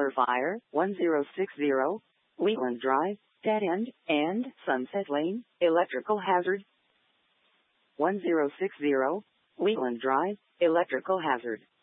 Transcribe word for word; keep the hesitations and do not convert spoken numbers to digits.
Solar Fire, one zero six zero, Wheatland Drive, Dead End, and Sunset Lane, Electrical Hazard. one zero six zero, Wheatland Drive, Electrical Hazard.